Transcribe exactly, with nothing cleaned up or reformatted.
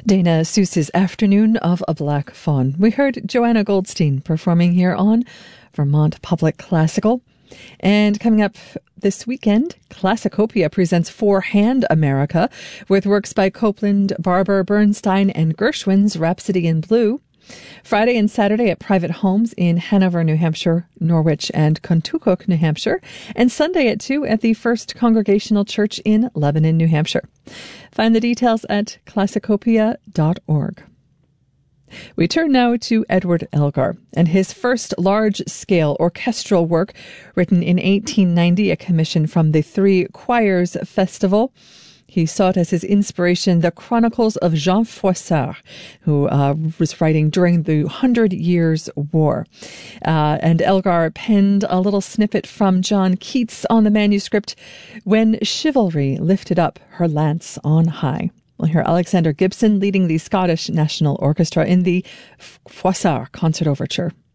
Dana Seuss's Afternoon of a Black Fawn. We heard Joanna Goldstein performing here on Vermont Public Classical. And coming up this weekend, Classicopia presents Four Hand America with works by Copland, Barber, Bernstein, and Gershwin's Rhapsody in Blue. Friday and Saturday at private homes in Hanover, New Hampshire, Norwich, and Contoocook, New Hampshire, and Sunday at two at the First Congregational Church in Lebanon, New Hampshire. Find the details at classicopia dot org. We turn now to Edward Elgar and his first large-scale orchestral work, written in eighteen ninety, a commission from the Three Choirs Festival. He sought as his inspiration the Chronicles of Jean Froissart, who uh, was writing during the Hundred Years' War. Uh, and Elgar penned a little snippet from John Keats on the manuscript, "When chivalry lifted up her lance on high." We'll hear Alexander Gibson leading the Scottish National Orchestra in the Froissart Concert Overture.